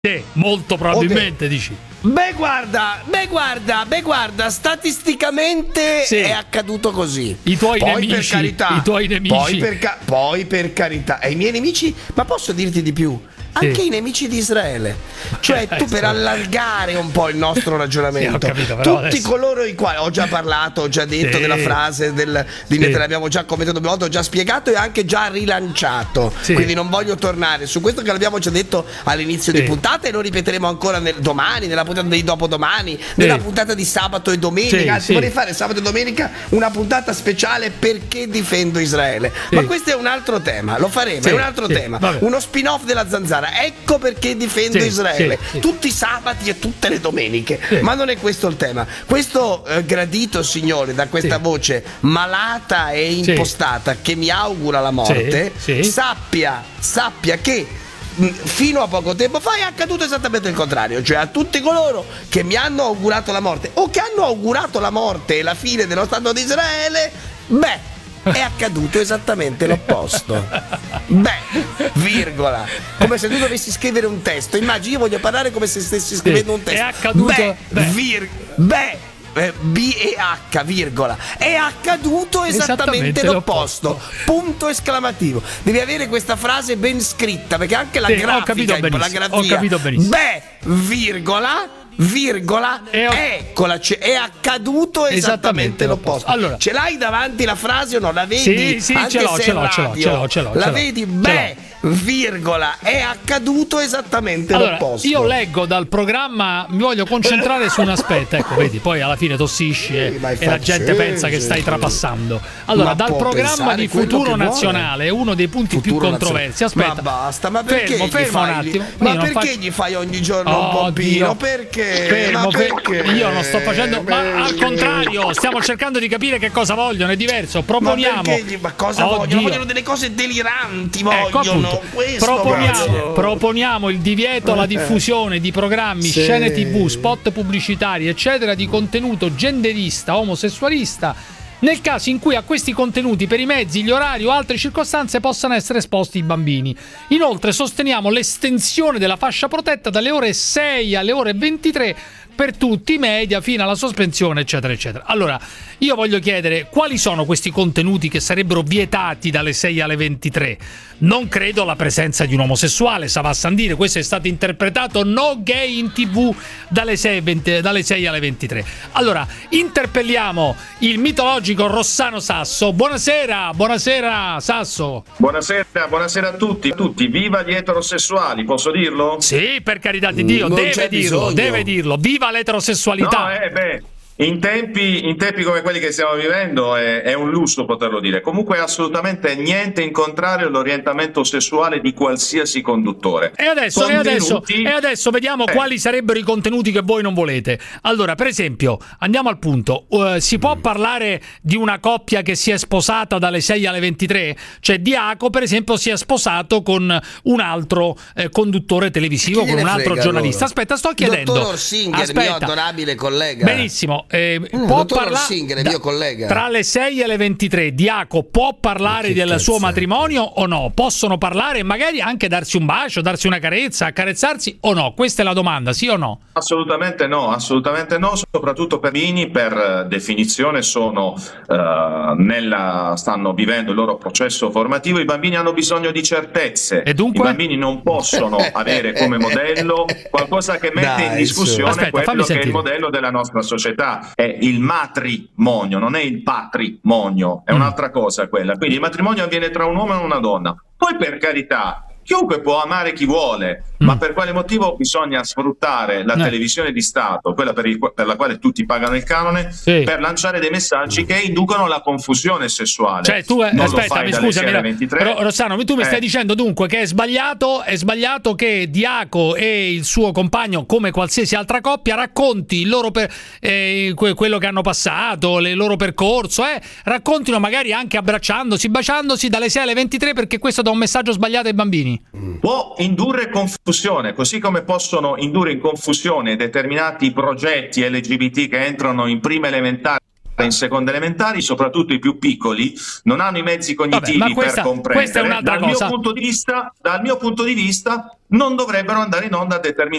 Molto probabilmente, dici. Beh guarda, statisticamente è accaduto così. I tuoi poi nemici, per carità, i tuoi nemici. Poi per carità, e i miei nemici, ma posso dirti di più? Anche i nemici di Israele. Cioè tu, per allargare un po' il nostro ragionamento, ho capito, però tutti coloro i quali ho già parlato, ho già detto della frase di l'abbiamo già commentato 2 volte, ho già spiegato e anche già rilanciato, quindi non voglio tornare su questo, che l'abbiamo già detto all'inizio di puntata e lo ripeteremo ancora domani, nella puntata di dopodomani, nella puntata di sabato e domenica. Anzi, vorrei fare sabato e domenica una puntata speciale perché difendo Israele, ma questo è un altro tema, lo faremo, è un altro tema, uno spin-off della Zanzara. Ecco perché difendo Israele tutti i sabati e tutte le domeniche, ma non è questo il tema. Questo gradito signore da questa voce malata e impostata che mi augura la morte, sappia che fino a poco tempo fa è accaduto esattamente il contrario, cioè a tutti coloro che mi hanno augurato la morte o che hanno augurato la morte e la fine dello Stato di Israele, è accaduto esattamente l'opposto. Virgola. Come se tu dovessi scrivere un testo. Immagini, io voglio parlare come se stessi scrivendo un testo. È accaduto. B-E-H, virgola. È accaduto esattamente l'opposto. Punto esclamativo. Devi avere questa frase ben scritta, perché anche la grafica, la grafia. Ho capito benissimo. Virgola, eccola, è accaduto esattamente l'opposto. Allora, ce l'hai davanti la frase o no? La vedi? Sì, ce l'ho. La vedi? Virgola, è accaduto esattamente l'opposto. Io leggo dal programma, mi voglio concentrare su un aspetto, ecco, vedi, poi alla fine tossisci e la gente pensa che stai trapassando. Allora, dal programma di Futuro Nazionale, uno dei punti più controversi. Aspetta, ma basta, ma perché fermo un attimo. Ma perché gli fai ogni giorno un pompino? Perché? Perché? Io non sto facendo, ma al contrario, stiamo cercando di capire che cosa vogliono, è diverso. Proponiamo. Ma cosa vogliono? Vogliono delle cose deliranti, vogliono. Proponiamo il divieto alla diffusione di programmi, scene TV, spot pubblicitari, eccetera, di contenuto genderista, omosessualista, nel caso in cui a questi contenuti, per i mezzi, gli orari o altre circostanze, possano essere esposti i bambini. Inoltre sosteniamo l'estensione della fascia protetta dalle ore 6 alle ore 23 per tutti i media fino alla sospensione, eccetera eccetera. Allora, io voglio chiedere quali sono questi contenuti che sarebbero vietati dalle 6 alle 23. Non credo alla presenza di un omosessuale, Savassan dire, questo è stato interpretato no gay in TV dalle 6 alle 23. Allora, interpelliamo il mitologico Rossano Sasso. Buonasera Sasso. Buonasera a tutti, viva gli eterosessuali, posso dirlo? Sì, per carità di Dio, deve dirlo, viva l'eterosessualità. In tempi come quelli che stiamo vivendo è un lusso poterlo dire. Comunque assolutamente niente in contrario all'orientamento sessuale di qualsiasi conduttore. E adesso vediamo quali sarebbero i contenuti che voi non volete. Allora, per esempio, andiamo al punto. Si può parlare di una coppia che si è sposata dalle 6 alle 23? Cioè Diaco, per esempio, si è sposato con un altro conduttore televisivo, con un altro giornalista. Aspetta, sto chiedendo. Dottor Singer, mio adorabile collega. Benissimo. Può parlare mio collega. Tra le 6 e le 23 Diaco può parlare del suo matrimonio o no? Possono parlare e magari anche darsi un bacio, darsi una carezza, accarezzarsi o no? Questa è la domanda, sì o no? Assolutamente no, soprattutto per bambini, per definizione stanno vivendo il loro processo formativo. I bambini hanno bisogno di certezze e dunque? I bambini non possono avere come modello qualcosa che mette in discussione quello che è il modello della nostra società. È il matrimonio, non è il patrimonio, è un'altra cosa quella. Quindi il matrimonio avviene tra un uomo e una donna. Poi, per carità, chiunque può amare chi vuole, ma per quale motivo bisogna sfruttare la televisione di Stato, quella per la quale tutti pagano il canone, per lanciare dei messaggi che inducono la confusione sessuale? Cioè tu, aspettami, scusami, Rossano, tu mi stai dicendo dunque che è sbagliato che Diaco e il suo compagno, come qualsiasi altra coppia, racconti il loro quello che hanno passato, il loro percorso, raccontino magari anche abbracciandosi, baciandosi dalle 6 alle 23, perché questo dà un messaggio sbagliato ai bambini. Può indurre confusione, così come possono indurre in confusione determinati progetti LGBT che entrano in prima elementare in seconda elementari, soprattutto i più piccoli, non hanno i mezzi cognitivi per comprendere. Questa è un'altra cosa. Dal mio punto di vista non dovrebbero andare in onda a determinati